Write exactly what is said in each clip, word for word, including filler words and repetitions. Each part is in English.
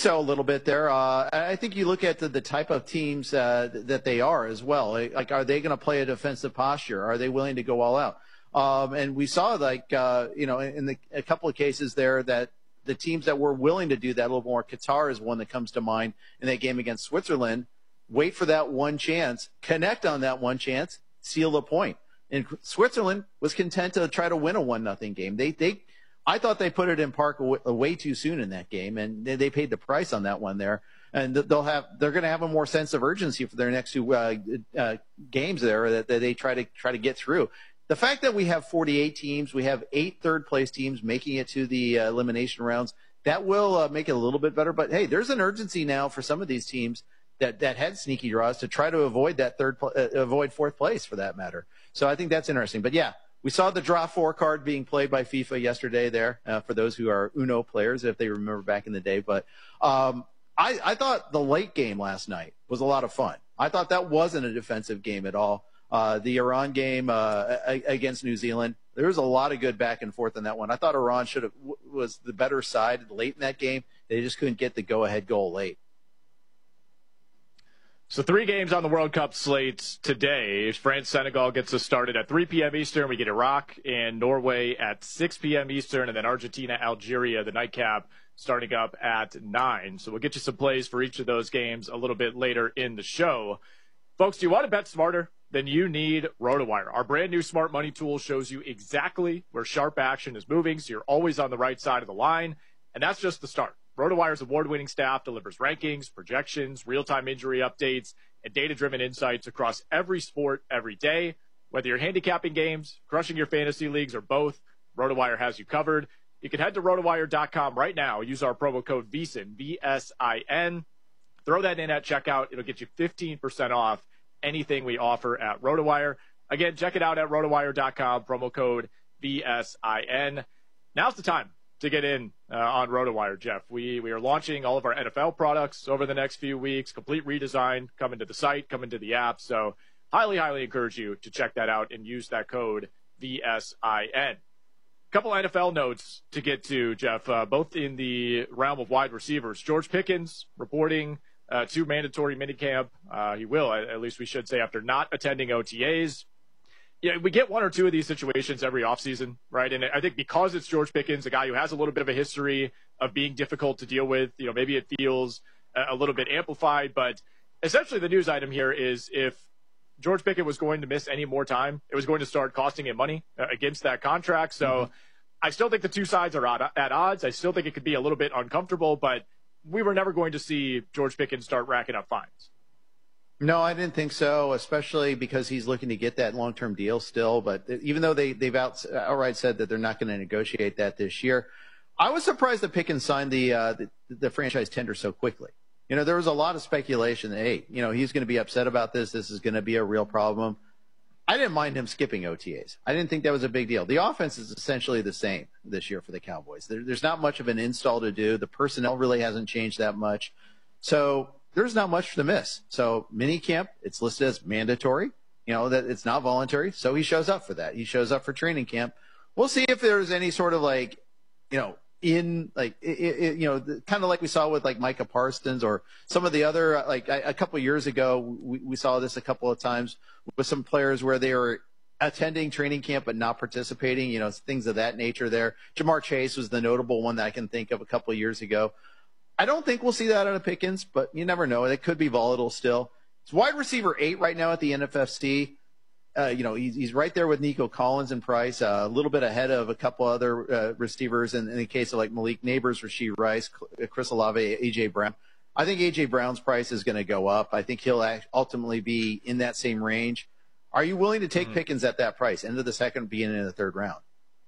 so, a little bit there. Uh, I think you look at the, the type of teams uh, that they are as well. Like, are they going to play a defensive posture? Are they willing to go all out? Um, and we saw, like, uh, you know, in the, a couple of cases there that the teams that were willing to do that a little more, Qatar is one that comes to mind in that game against Switzerland. Wait for that one chance, connect on that one chance, seal the point. And Switzerland was content to try to win a one nothing game. They, they, I thought they put it in park way too soon in that game, and they, they paid the price on that one there. And they'll have, they're going to have a more sense of urgency for their next two uh, uh, games there that, that they try to try to get through. The fact that we have forty-eight teams, we have eight third-place teams making it to the uh, elimination rounds, that will uh, make it a little bit better. But, hey, there's an urgency now for some of these teams that, that had sneaky draws to try to avoid that third, uh, avoid fourth place for that matter. So I think that's interesting. But, yeah, we saw the draw four card being played by FIFA yesterday there uh, for those who are Uno players, if they remember back in the day. But um, I, I thought the late game last night was a lot of fun. I thought that wasn't a defensive game at all. Uh, the Iran game uh, against New Zealand, there was a lot of good back and forth in that one. I thought Iran should have was the better side late in that game. They just couldn't get the go-ahead goal late. So three games on the World Cup slate today. France-Senegal gets us started at three p.m. Eastern. We get Iraq and Norway at six p.m. Eastern, and then Argentina-Algeria, the nightcap, starting up at nine. So we'll get you some plays for each of those games a little bit later in the show. Folks, do you want to bet smarter? Then you need RotoWire. Our brand new smart money tool shows you exactly where sharp action is moving, so you're always on the right side of the line, and that's just the start. RotoWire's award-winning staff delivers rankings, projections, real-time injury updates, and data-driven insights across every sport every day. Whether you're handicapping games, crushing your fantasy leagues, or both, RotoWire has you covered. You can head to rotowire dot com right now. Use our promo code VSIN, V S I N. Throw that in at checkout. It'll get you fifteen percent off anything we offer at RotoWire. Again, check it out at rotowire dot com, promo code V S I N. Now's the time to get in uh, on RotoWire, Jeff. We we are launching all of our N F L products over the next few weeks, complete redesign coming to the site, coming to the app. So highly, highly encourage you to check that out and use that code V S I N. Couple N F L notes to get to, Jeff, uh, both in the realm of wide receivers. George Pickens reporting Uh, to mandatory minicamp. Uh, he will, at, at least we should say, after not attending O T As. Yeah, we get one or two of these situations every offseason, right? And I think because it's George Pickens, a guy who has a little bit of a history of being difficult to deal with, you know, maybe it feels a, a little bit amplified. But essentially the news item here is if George Pickens was going to miss any more time, it was going to start costing him money uh, against that contract. So mm-hmm. I still think the two sides are at, at odds. I still think it could be a little bit uncomfortable, but we were never going to see George Pickens start racking up fines. No, I didn't think so, especially because he's looking to get that long-term deal still. But even though they, they've out, outright said that they're not going to negotiate that this year, I was surprised that Pickens signed the, uh, the the franchise tender so quickly. You know, there was a lot of speculation that, hey, you know, he's going to be upset about this. This is going to be a real problem. I didn't mind him skipping O T As. I didn't think that was a big deal. The offense is essentially the same this year for the Cowboys. There, there's not much of an install to do. The personnel really hasn't changed that much. So there's not much to miss. So mini camp, it's listed as mandatory. You know, that it's not voluntary. So he shows up for that. He shows up for training camp. We'll see if there's any sort of like, you know, in like, it, it, you know, kind of like we saw with like Micah Parsons or some of the other, like a, a couple of years ago, we, we saw this a couple of times with some players where they were attending training camp but not participating, you know, things of that nature there. Jamar Chase was the notable one that I can think of a couple of years ago. I don't think we'll see that out of Pickens, but you never know. It could be volatile still. It's wide receiver eight right now at the N F F C. Uh, you know, he's, he's right there with Nico Collins and Price, uh, a little bit ahead of a couple other uh, receivers in, in the case of like Malik Neighbors, Rashee Rice, Chris Olave, A J Brown. I think A J Brown's price is going to go up. I think he'll ultimately be in that same range. Are you willing to take mm-hmm. Pickens at that price, end of the second, beginning of the third round?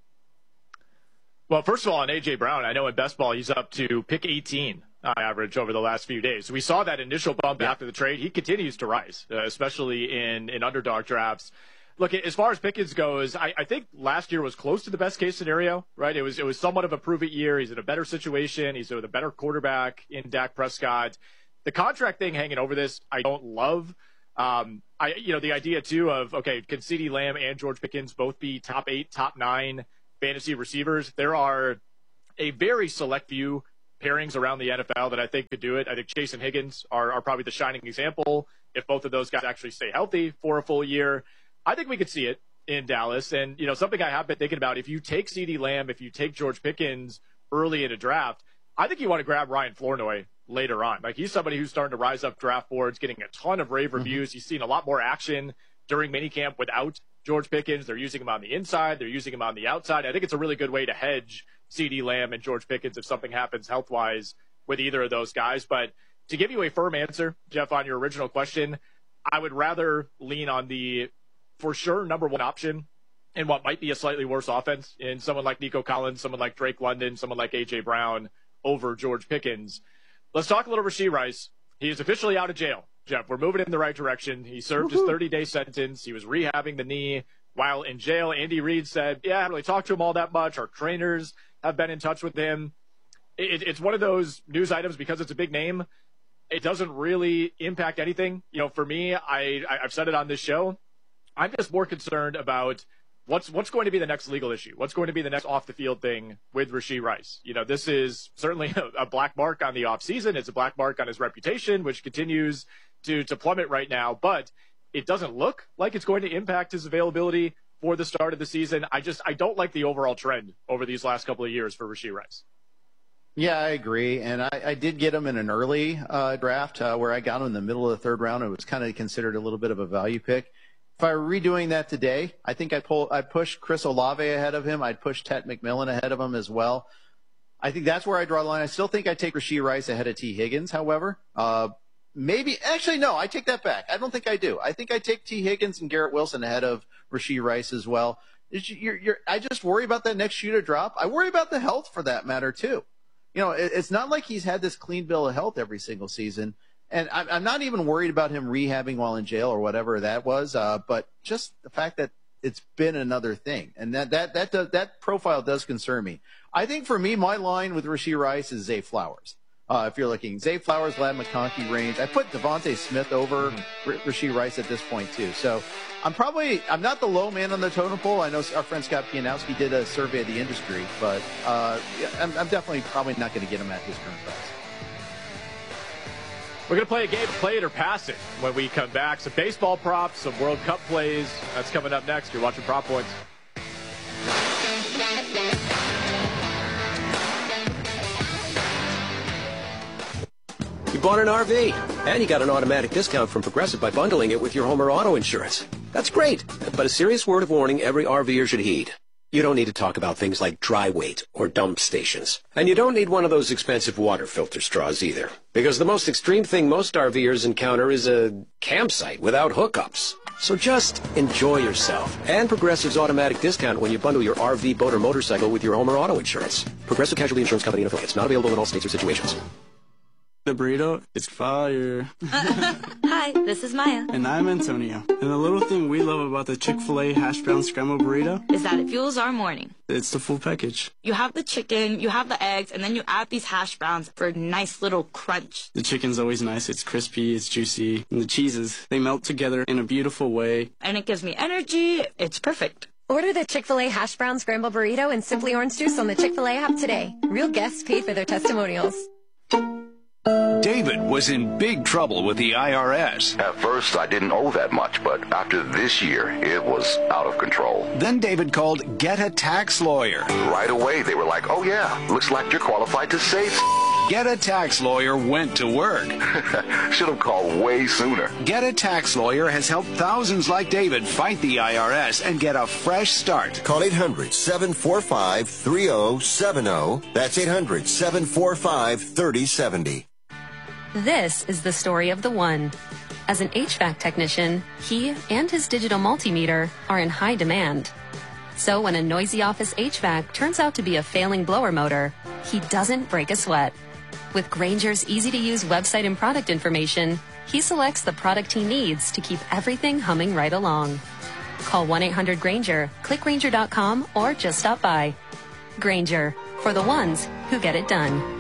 Well, first of all, on A J Brown, I know in best ball he's up to pick eighteen on average over the last few days. So we saw that initial bump yeah. after the trade. He continues to rise, uh, especially in, in underdog drafts. Look, as far as Pickens goes, I, I think last year was close to the best case scenario, right? It was it was somewhat of a prove it year. He's in a better situation. He's with a better quarterback in Dak Prescott. The contract thing hanging over this, I don't love. Um, I you know the idea too of okay, can CeeDee Lamb and George Pickens both be top eight, top nine fantasy receivers? There are a very select few pairings around the N F L that I think could do it. I think Chase and Higgins are, are probably the shining example. If both of those guys actually stay healthy for a full year, I think we could see it in Dallas. And, you know, something I have been thinking about, if you take CeeDee Lamb, if you take George Pickens early in a draft, I think you want to grab Ryan Flournoy later on. Like, he's somebody who's starting to rise up draft boards, getting a ton of rave reviews. Mm-hmm. He's seen a lot more action during minicamp without George Pickens. They're using him on the inside. They're using him on the outside. I think it's a really good way to hedge CeeDee Lamb and George Pickens if something happens health-wise with either of those guys. But to give you a firm answer, Jeff, on your original question, I would rather lean on the for sure number one option in what might be a slightly worse offense in someone like Nico Collins, someone like Drake London, someone like A J Brown over George Pickens. Let's talk a little Rashee Rice. He is officially out of jail, Jeff. We're moving in the right direction. He served Woo-hoo. his thirty-day sentence. He was rehabbing the knee while in jail. Andy Reid said, yeah, I haven't really talked to him all that much. Our trainers have been in touch with him. It, it's one of those news items because it's a big name. It doesn't really impact anything. You know, for me, I, I I've said it on this show. I'm just more concerned about what's what's going to be the next legal issue. What's going to be the next off the field thing with Rashee Rice? You know, this is certainly a, a black mark on the offseason. It's a black mark on his reputation, which continues to to plummet right now. But it doesn't look like it's going to impact his availability for the start of the season. I just I don't like the overall trend over these last couple of years for Rashee Rice. Yeah, I agree. And I, I did get him in an early uh, draft uh, where I got him in the middle of the third round. It was kind of considered a little bit of a value pick. If I were redoing that today, I think I'd, pull, I'd push Chris Olave ahead of him. I'd push Ted McMillan ahead of him as well. I think that's where I draw the line. I still think I'd take Rashee Rice ahead of T. Higgins, however. Uh, maybe – actually, no, I take that back. I don't think I do. I think I take T. Higgins and Garrett Wilson ahead of Rashee Rice as well. You're, you're, I just worry about that next shoe to drop. I worry about the health for that matter too. You know, it, it's not like he's had this clean bill of health every single season. And I'm, I'm not even worried about him rehabbing while in jail or whatever that was, uh, but just the fact that it's been another thing. And that that that does, that profile does concern me. I think for me, my line with Rashee Rice is Zay Flowers. Uh, if you're looking, Zay Flowers, Ladd McConkey range. I put Devontae Smith over R- Rashee Rice at this point too. So I'm probably I'm not the low man on the totem pole. I know our friend Scott Pianowski did a survey of the industry, but uh, yeah, I'm, I'm definitely probably not going to get him at his current price. We're going to play a game of Play It or Pass It when we come back. Some baseball props, some World Cup plays. That's coming up next. You're watching Prop Points. You bought an R V, and you got an automatic discount from Progressive by bundling it with your home or auto insurance. That's great, but a serious word of warning every RVer should heed. You don't need to talk about things like dry weight or dump stations. And you don't need one of those expensive water filter straws either. Because the most extreme thing most RVers encounter is a campsite without hookups. So just enjoy yourself. And Progressive's automatic discount when you bundle your R V, boat, or motorcycle with your home or auto insurance. Progressive Casualty Insurance Company and affiliates. Not available in all states or situations. The burrito is fire. Hi, this is Maya. And I'm Antonio. And the little thing we love about the Chick-fil-A hash brown scrambled burrito is that it fuels our morning. It's the full package. You have the chicken, you have the eggs, and then you add these hash browns for a nice little crunch. The chicken's always nice. It's crispy, it's juicy. And the cheeses, they melt together in a beautiful way. And it gives me energy. It's perfect. Order the Chick-fil-A hash brown scrambled burrito and Simply Orange Juice on the Chick-fil-A app today. Real guests paid for their testimonials. David was in big trouble with the I R S. At first, I didn't owe that much, but after this year, it was out of control. Then David called Get a Tax Lawyer. Right away, they were like, oh yeah, looks like you're qualified to save. Get a Tax Lawyer went to work. Should have called way sooner. Get a Tax Lawyer has helped thousands like David fight the I R S and get a fresh start. Call eight hundred, seven four five, three zero seven zero. That's eight hundred, seven four five, three zero seven zero. This is the story of the one. As an H V A C technician, he and his digital multimeter are in high demand. So when a noisy office H V A C turns out to be a failing blower motor, he doesn't break a sweat. With Grainger's easy-to-use website and product information, he selects the product he needs to keep everything humming right along. Call one eight hundred Grainger, click Grainger dot com, or just stop by. Grainger, for the ones who get it done.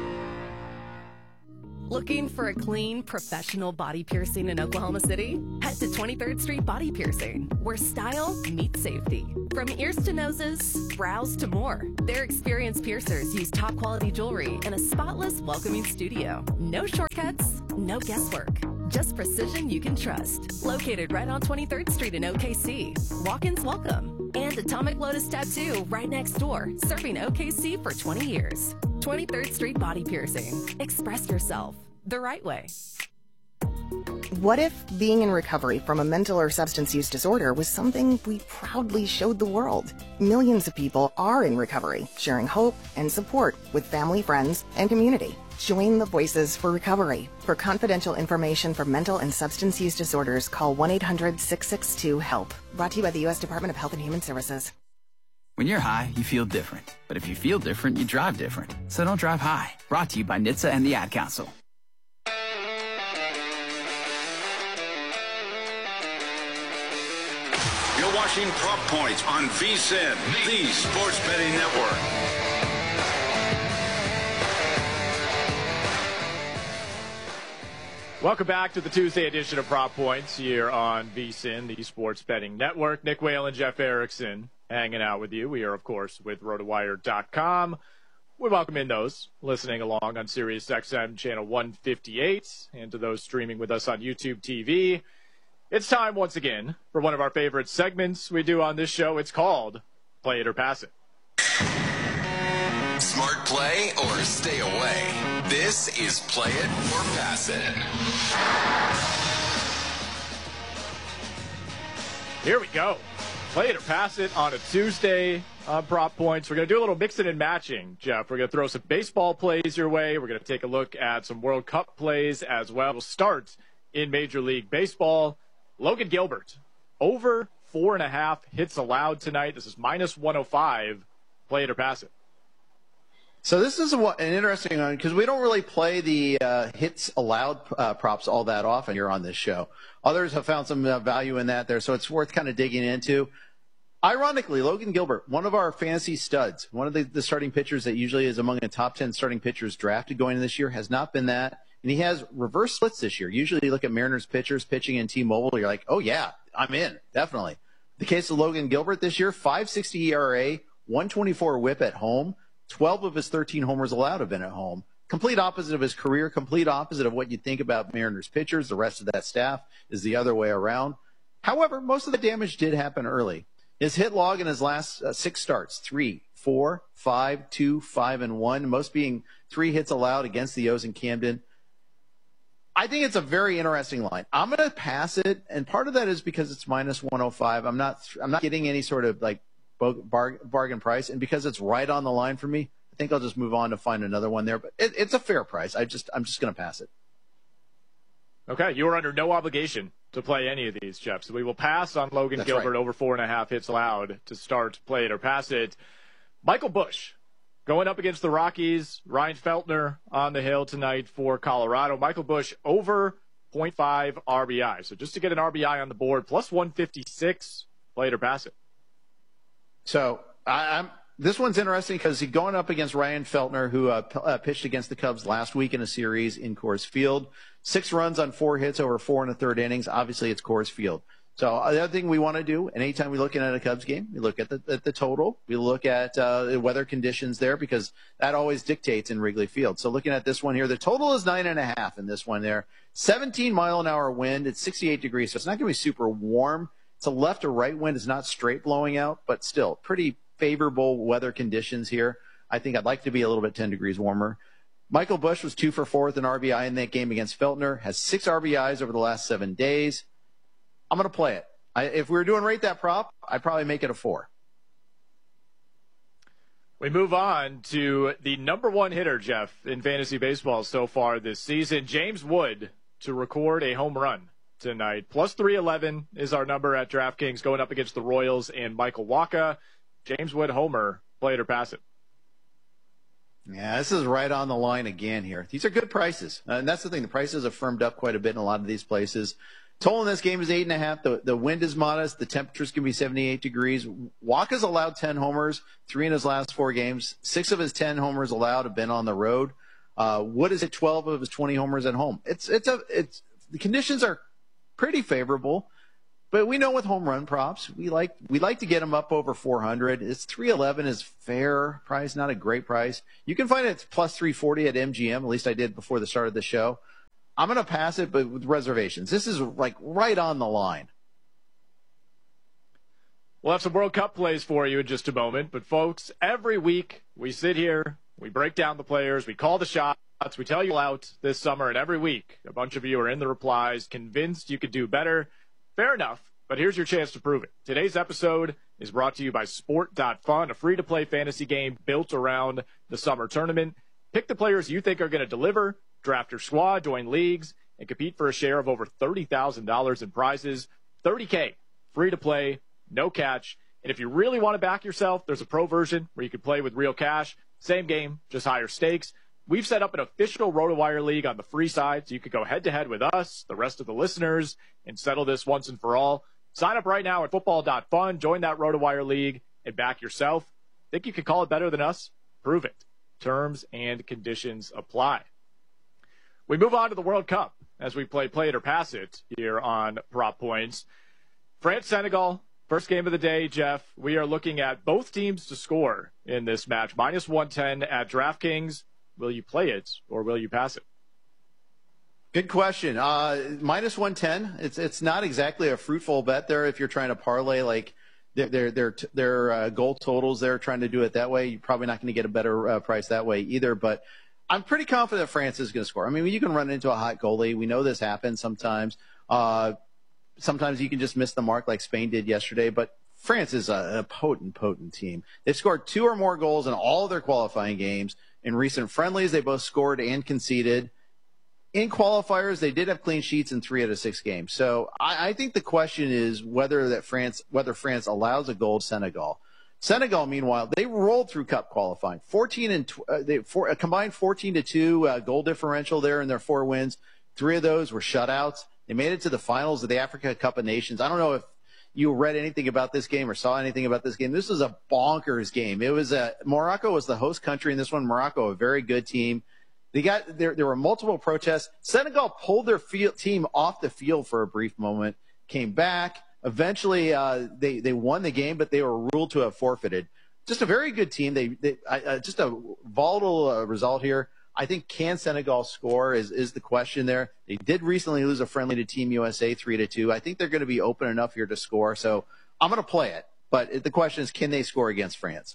Looking for a clean, professional body piercing in Oklahoma City? Head to twenty-third Street Body Piercing, where style meets safety. From ears to noses, brows to more, Their experienced piercers use top quality jewelry in a spotless, welcoming studio. No shortcuts, no guesswork. Just precision you can trust. Located right on twenty-third Street in O K C. Walk-ins welcome. And Atomic Lotus Tattoo right next door, serving O K C for twenty years. twenty-third Street Body Piercing. Express yourself the right way. What if being in recovery from a mental or substance use disorder was something we proudly showed the world? Millions of people are in recovery, sharing hope and support with family, friends, and community. Join the Voices for Recovery. For confidential information for mental and substance use disorders, call one eight hundred six six two HELP. Brought to you by the U S Department of Health and Human Services. When you're high, you feel different. But if you feel different, you drive different. So don't drive high. Brought to you by N H T S A and the Ad Council. You're watching Prop Points on V S I N, the Sports Betting Network. Welcome back to the Tuesday edition of Prop Points here on V S I N, the Sports Betting Network. Nick Whale and Jeff Erickson hanging out with you. We are, of course, with rotowire dot com. We welcome in those listening along on Sirius X M channel one fifty-eight and to those streaming with us on YouTube T V. It's time once again for one of our favorite segments we do on this show. It's called Play It or Pass It. Smart play or stay away. This is Play It or Pass It. Here we go. Play It or Pass It on a Tuesday on Prop Points. We're going to do a little mixing and matching, Jeff. We're going to throw some baseball plays your way. We're going to take a look at some World Cup plays as well. We'll start in Major League Baseball. Logan Gilbert, over four and a half hits allowed tonight. This is minus one oh five. Play it or pass it. So this is an interesting one because we don't really play the uh, hits allowed uh, props all that often here on this show. Others have found some uh, value in that there, so it's worth kind of digging into. Ironically, Logan Gilbert, one of our fantasy studs, one of the, the starting pitchers that usually is among the top ten starting pitchers drafted going into this year, has not been that. And he has reverse splits this year. Usually you look at Mariners pitchers pitching in T-Mobile, you're like, oh, yeah, I'm in, definitely. The case of Logan Gilbert this year, five sixty E R A, one twenty-four whip at home. twelve of his thirteen homers allowed have been at home. Complete opposite of his career, complete opposite of what you think about Mariners pitchers. The rest of that staff is the other way around. However, most of the damage did happen early. His hit log in his last uh, six starts, three, four, five, two, five, and one, most being three hits allowed against the O's in Camden. I think it's a very interesting line. I'm going to pass it, and part of that is because it's minus one oh five. I'm not I'm not getting any sort of like bar, bargain price, and because it's right on the line for me, I think I'll just move on to find another one there. But it, it's a fair price. I just I'm just going to pass it. Okay, you are under no obligation to play any of these, Jeff. So we will pass on Logan That's Gilbert right. over four and a half hits allowed to start Play It or Pass It. Michael Busch going up against the Rockies. Ryan Feltner on the hill tonight for Colorado. Michael Busch over point five R B I. So just to get an R B I on the board, plus one fifty-six. Play It or Pass It. So I, I'm. This one's interesting because he's going up against Ryan Feltner, who uh, p- uh, pitched against the Cubs last week in a series in Coors Field. Six runs on four hits over four and a third innings. Obviously, it's Coors Field. So uh, the other thing we want to do, and anytime we're looking at a Cubs game, we look at the, at the total. We look at uh, the weather conditions there because that always dictates in Wrigley Field. So looking at this one here, the total is nine and a half in this one there. seventeen mile an hour wind. It's sixty-eight degrees, so it's not going to be super warm. It's a left or right wind. It's not straight blowing out, but still pretty favorable weather conditions here. I think I'd like to be a little bit ten degrees warmer. Michael Busch was two for four with an R B I in that game against Feltner, has six R B Is over the last seven days. I'm going to play it. I, if we were doing rate that prop, I'd probably make it a four. We move on to the number one hitter, Jeff, in fantasy baseball so far this season, James Wood, to record a home run tonight. Plus three eleven is our number at DraftKings going up against the Royals and Michael Wacha. James Wood homer, play it or pass it. Yeah, this is right on the line again here. These are good prices. Uh, and that's the thing. The prices have firmed up quite a bit in a lot of these places. Total in this game is eight and a half. The, the wind is modest. The temperature's going to be seventy-eight degrees. Wacha's allowed ten homers, three in his last four games. Six of his ten homers allowed have been on the road. Uh, Wood is at twelve of his twenty homers at home. It's, it's a, it's, the conditions are pretty favorable. But we know with home run props, we like we like to get them up over four hundred. It's three eleven is fair price, not a great price. You can find it at plus three forty at M G M. At least I did before the start of the show. I'm going to pass it, but with reservations. This is like right on the line. We'll have some World Cup plays for you in just a moment. But, folks, every week we sit here, we break down the players, we call the shots, we tell you out this summer, and every week a bunch of you are in the replies, convinced you could do better. Fair enough, but here's your chance to prove it. Today's episode is brought to you by Sport dot fun, a free-to-play fantasy game built around the summer tournament. Pick the players you think are going to deliver, draft your squad, join leagues, and compete for a share of over thirty thousand dollars in prizes. thirty K, free-to-play, no catch. And if you really want to back yourself, there's a pro version where you can play with real cash. Same game, just higher stakes. We've set up an official RotoWire League on the free side, so you could go head-to-head with us, the rest of the listeners, and settle this once and for all. Sign up right now at football dot fun, join that RotoWire League, and back yourself. Think you can call it better than us? Prove it. Terms and conditions apply. We move on to the World Cup as we play Play It or Pass It here on Prop Points. France-Senegal, first game of the day, Jeff. We are looking at both teams to score in this match. minus one ten at DraftKings. Will you play it or will you pass it? Good question. Uh, minus one ten. It's it's not exactly a fruitful bet there if you're trying to parlay like their their their, their uh, goal totals. They're trying to do it that way. You're probably not going to get a better uh, price that way either. But I'm pretty confident France is going to score. I mean, you can run into a hot goalie. We know this happens sometimes. Uh, sometimes you can just miss the mark like Spain did yesterday. But France is a, a potent, potent team. They've scored two or more goals in all of their qualifying games. In recent friendlies, they both scored and conceded. In qualifiers, they did have clean sheets in three out of six games. So I, I think the question is whether that France, whether France allows a goal to Senegal. Senegal, meanwhile, they rolled through Cup qualifying, fourteen and tw- uh, they for a combined fourteen to two uh, goal differential there in their four wins. Three of those were shutouts. They made it to the finals of the Africa Cup of Nations. I don't know if you read anything about this game or saw anything about this game. This was a bonkers game. It was a Morocco was the host country in this one. Morocco, a very good team. They got there. There were multiple protests. Senegal pulled their field, team off the field for a brief moment, came back. Eventually, uh, they they won the game, but they were ruled to have forfeited. Just a very good team. They, they uh, just a volatile uh, result here. I think can Senegal score is is the question there. They did recently lose a friendly to Team U S A three to two. I think they're going to be open enough here to score. So I'm going to play it. But the question is, can they score against France?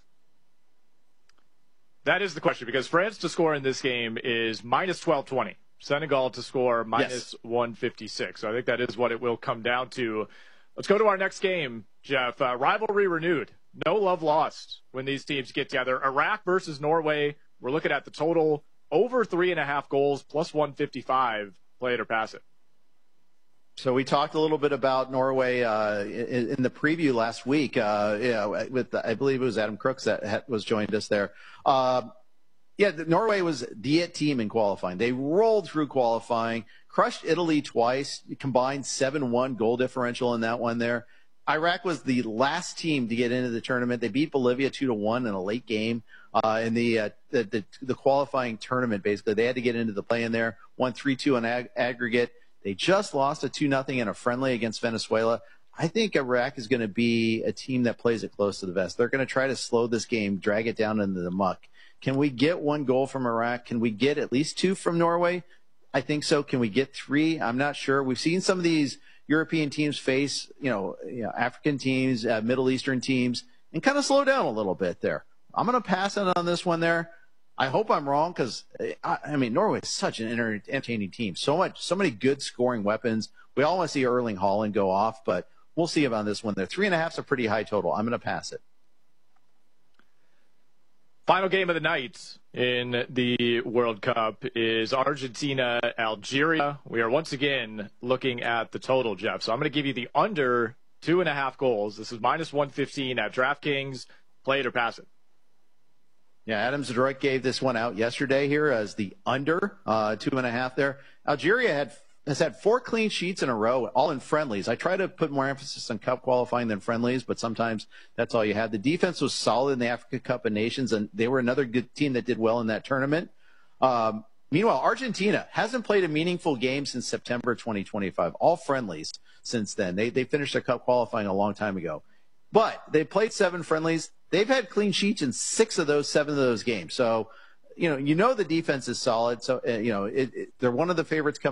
That is the question, because France to score in this game is minus twelve twenty. Senegal to score minus yes. one fifty-six. So I think that is what it will come down to. Let's go to our next game, Jeff. Uh, rivalry renewed. No love lost when these teams get together. Iraq versus Norway. We're looking at the total over three and a half goals, plus one fifty-five. Play it or pass it. So we talked a little bit about Norway uh, in, in the preview last week. Uh, yeah, with I believe it was Adam Crooks that had, was joined us there. Uh, yeah, Norway was the it team in qualifying. They rolled through qualifying, crushed Italy twice, combined seven one goal differential in that one there. Iraq was the last team to get into the tournament. They beat Bolivia two to one in a late game uh, in the, uh, the, the the qualifying tournament. Basically, they had to get into the play in there. Won three two on ag- aggregate. They just lost a two nothing in a friendly against Venezuela. I think Iraq is going to be a team that plays it close to the vest. They're going to try to slow this game, drag it down into the muck. Can we get one goal from Iraq? Can we get at least two from Norway? I think so. Can we get three? I'm not sure. We've seen some of these European teams face, you know, you know African teams, uh, Middle Eastern teams, and kind of slow down a little bit there. I'm going to pass it on this one there. I hope I'm wrong because, I, I mean, Norway is such an enter- entertaining team. So much, so many good scoring weapons. We all want to see Erling Haaland go off, but we'll see about this one there. Three and a half is a pretty high total. I'm going to pass it. Final game of the night in the World Cup is Argentina, Algeria. We are once again looking at the total, Jeff. So I'm going to give you the under two and a half goals. This is minus one fifteen at DraftKings. Play it or pass it. Yeah, Adam Zadroik gave this one out yesterday here as the under, uh, two and a half there. Algeria had has had four clean sheets in a row, all in friendlies. I try to put more emphasis on Cup qualifying than friendlies, but sometimes that's all you have. The defense was solid in the Africa Cup of Nations, and they were another good team that did well in that tournament. Um, Meanwhile, Argentina hasn't played a meaningful game since September twenty twenty-five, all friendlies since then. They they finished their cup qualifying a long time ago. But they played seven friendlies. They've had clean sheets in six of those, seven of those games. So, you know, you know the defense is solid. So, uh, you know, it, it, they're one of the favorites coming.